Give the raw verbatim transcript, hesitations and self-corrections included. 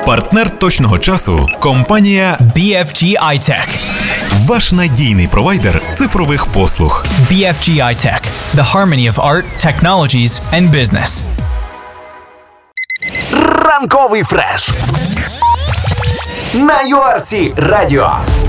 Партнер точного часу – компанія бі еф джі iTech. Ваш надійний провайдер цифрових послуг. бі еф джі iTech. The harmony of art, technologies and business. Ранковий фреш на ю ар сі Радіо.